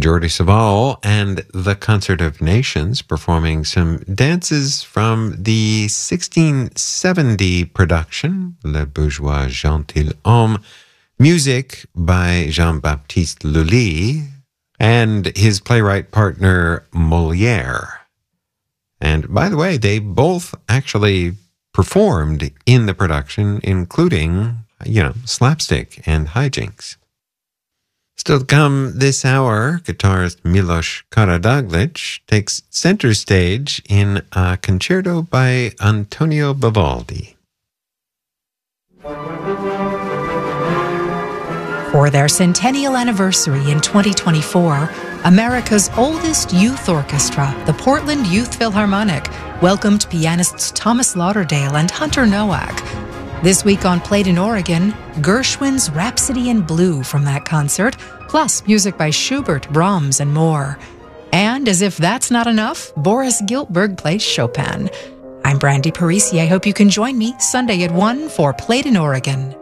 Jordi Savall and the Concert of Nations performing some dances from the 1670 production, Le Bourgeois Gentilhomme, music by Jean-Baptiste Lully and his playwright partner Molière. And by the way, they both actually performed in the production, including, slapstick and hijinks. Still to come this hour, guitarist Milos Karadzic takes center stage in a concerto by Antonio Vivaldi. For their centennial anniversary in 2024, America's oldest youth orchestra, the Portland Youth Philharmonic, welcomed pianists Thomas Lauderdale and Hunter Nowak. This week on Played in Oregon, Gershwin's Rhapsody in Blue from that concert, plus music by Schubert, Brahms, and more. And as if that's not enough, Boris Giltberg plays Chopin. I'm Brandy Parisi. I hope you can join me Sunday at 1 for Played in Oregon.